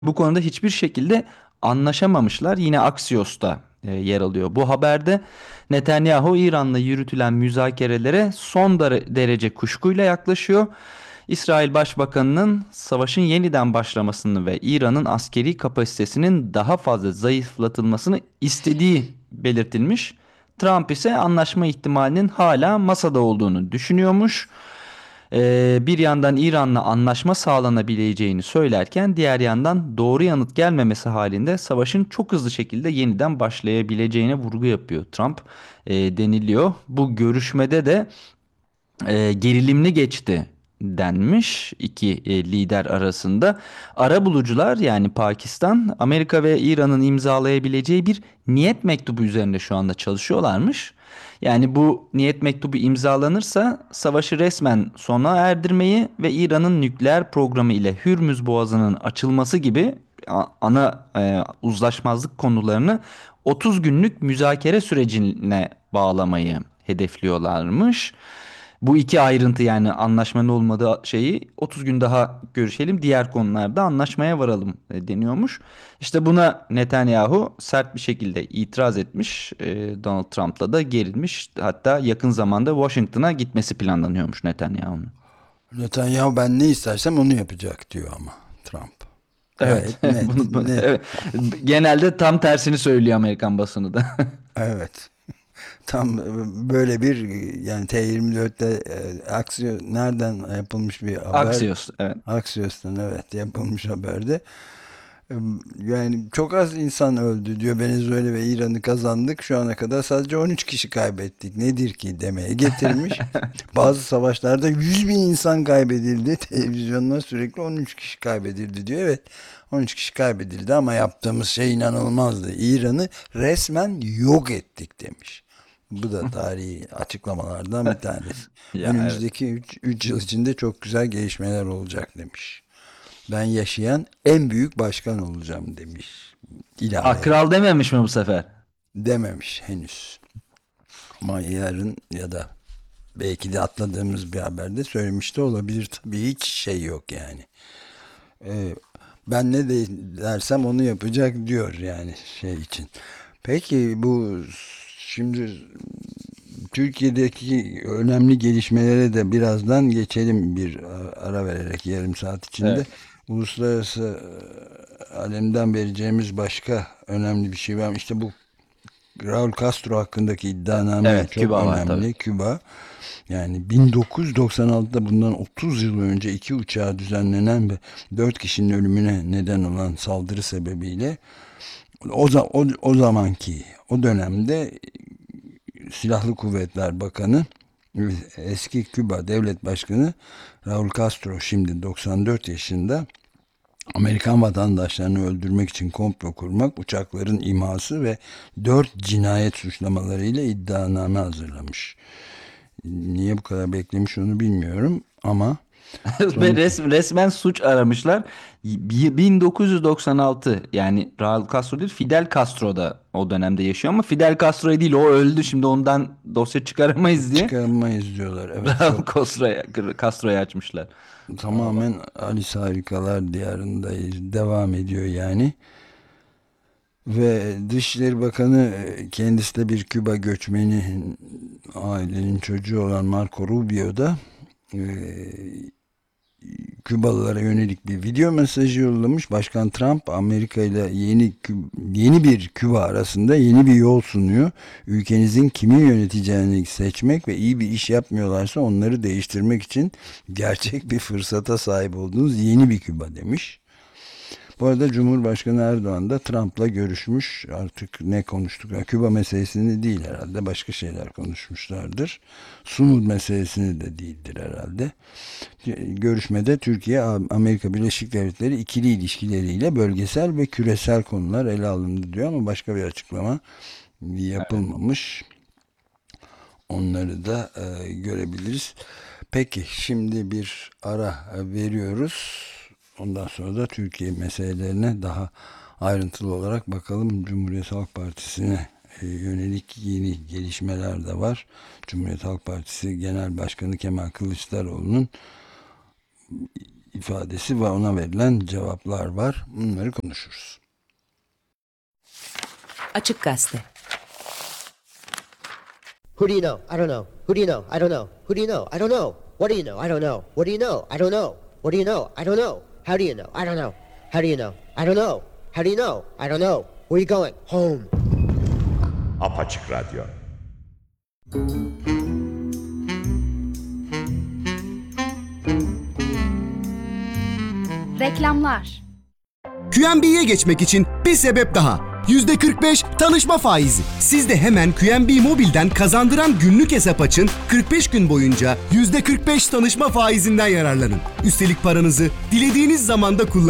Bu konuda hiçbir şekilde anlaşamamışlar. Yine Axios'ta yer alıyor. Bu haberde Netanyahu İran'la yürütülen müzakerelere son derece kuşkuyla yaklaşıyor. İsrail Başbakanı'nın savaşın yeniden başlamasını ve İran'ın askeri kapasitesinin daha fazla zayıflatılmasını istediği belirtilmiş. Trump ise anlaşma ihtimalinin hala masada olduğunu düşünüyormuş. Bir yandan İran'la anlaşma sağlanabileceğini söylerken diğer yandan doğru yanıt gelmemesi halinde savaşın çok hızlı şekilde yeniden başlayabileceğine vurgu yapıyor Trump deniliyor. Bu görüşmede de gerilimli geçti denmiş iki lider arasında. Arabulucular yani Pakistan, Amerika ve İran'ın imzalayabileceği bir niyet mektubu üzerinde şu anda çalışıyorlarmış. Yani bu niyet mektubu imzalanırsa savaşı resmen sona erdirmeyi ve İran'ın nükleer programı ile Hürmüz Boğazı'nın açılması gibi ana uzlaşmazlık konularını 30 günlük müzakere sürecine bağlamayı hedefliyorlarmış. Bu iki ayrıntı yani anlaşmanın olmadığı şeyi 30 gün daha görüşelim, diğer konularda anlaşmaya varalım deniyormuş. İşte buna Netanyahu sert bir şekilde itiraz etmiş. Donald Trump'la da gerilmiş. Hatta yakın zamanda Washington'a gitmesi planlanıyormuş Netanyahu'nun. Netanyahu ben ne istersem onu yapacak diyor ama Trump. Evet. Gayet net, net. Evet. Genelde tam tersini söylüyor Amerikan basını da. Evet. Tam böyle bir yani T24'te nereden yapılmış bir haber? Axios. Evet. Axios'tan, evet, yapılmış haberde. Yani çok az insan öldü diyor. Venezuela ve İran'ı kazandık. Şu ana kadar sadece 13 kişi kaybettik. Nedir ki demeye getirmiş. Bazı savaşlarda 100 bin insan kaybedildi. Televizyonda sürekli 13 kişi kaybedildi diyor. Evet, 13 kişi kaybedildi ama yaptığımız şey inanılmazdı. İran'ı resmen yok ettik demiş. Bu da tarihi açıklamalardan bir tanesi. Ya evet. Önümüzdeki 3 yıl içinde çok güzel gelişmeler olacak demiş. Ben yaşayan en büyük başkan olacağım demiş. İlave et. Kral dememiş mi bu sefer? Dememiş henüz. Ama yarın ya da belki de atladığımız bir haberde söylemiş de olabilir. Tabii hiç şey yok yani. Ee, Ben ne de dersem onu yapacak diyor yani şey için. Peki bu şimdi Türkiye'deki önemli gelişmelere de birazdan geçelim, bir ara vererek yarım saat içinde. Evet. Uluslararası alemden vereceğimiz başka önemli bir şey var. İşte bu Raul Castro hakkındaki iddianame Evet, çok Küba var tabii. önemli. Küba, yani 1996'da, bundan 30 yıl önce, iki uçağa düzenlenen ve 4 kişinin ölümüne neden olan saldırı sebebiyle o zamanki o dönemde Silahlı Kuvvetler Bakanı, eski Küba Devlet Başkanı Raul Castro, şimdi 94 yaşında, Amerikan vatandaşlarını öldürmek için komplo kurmak, uçakların imhası ve 4 cinayet suçlamalarıyla iddianame hazırlamış. Niye bu kadar beklemiş onu bilmiyorum ama Ve sonuç resmen suç aramışlar. 1996 yani Raul Castro değil, Fidel Castro da o dönemde yaşıyor ama Fidel Castro değil, o öldü, şimdi ondan dosya çıkaramayız diye çıkarmayız diyorlar. Evet, Raul çok Castro'yu açmışlar. Vallahi. tamamen Alice Harikalar Diyarındayız devam ediyor yani. Ve Dışişleri Bakanı, kendisi de bir Küba göçmeni ailenin çocuğu olan Marco Rubio da e, Kübalılara yönelik bir video mesajı yollamış. Başkan Trump, Amerika ile yeni bir Küba arasında yeni bir yol sunuyor. Ülkenizin kimi yöneteceğini seçmek ve iyi bir iş yapmıyorlarsa onları değiştirmek için gerçek bir fırsata sahip olduğunuz yeni bir Küba demiş. Bu arada Cumhurbaşkanı Erdoğan da Trump'la görüşmüş. Artık ne konuştuk? Küba meselesini değil herhalde. Başka şeyler konuşmuşlardır. Sumut meselesini de değildir herhalde. Görüşmede Türkiye, Amerika Birleşik Devletleri ikili ilişkileriyle bölgesel ve küresel konular ele alındı diyor ama başka bir açıklama Evet. yapılmamış. Onları da görebiliriz. Peki şimdi bir ara veriyoruz. Ondan sonra da Türkiye meselelerine daha ayrıntılı olarak bakalım. Cumhuriyet Halk Partisi'ne yönelik yeni gelişmeler de var. Cumhuriyet Halk Partisi Genel Başkanı Kemal Kılıçdaroğlu'nun ifadesi ve ona verilen cevaplar var. Bunları konuşuruz. Açık Gazete. Who do you know? I don't know. Who do you know? I don't know. Who do you know? I don't know. What do you know? I don't know. What do you know? I don't know. What do you know? I don't know. How do you know? I don't know. How do you know? I don't know. How do you know? I don't know. Where are you going? Home. Apaçık Radyo. Reklamlar. QNB'ye geçmek için bir sebep daha. %45 tanışma faizi. Siz de hemen QNB Mobil'den kazandıran günlük hesap açın, 45 gün boyunca %45 tanışma faizinden yararlanın. Üstelik paranızı dilediğiniz zamanda kullanın.